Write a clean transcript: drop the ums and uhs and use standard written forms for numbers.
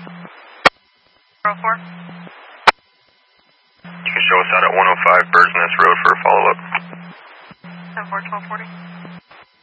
04. You can show us out at 105 Bird's Nest Road for a follow-up. 10-4, 1240.